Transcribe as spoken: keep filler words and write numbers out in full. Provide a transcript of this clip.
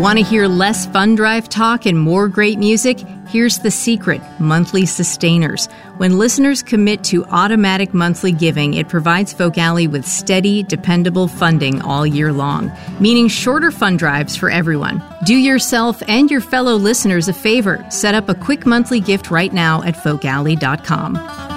Want to hear less Fund Drive talk and more great music? Here's the secret: monthly sustainers. When listeners commit to automatic monthly giving, it provides Folk Alley with steady, dependable funding all year long, meaning shorter fund drives for everyone. Do yourself and your fellow listeners a favor. Set up a quick monthly gift right now at folk alley dot com.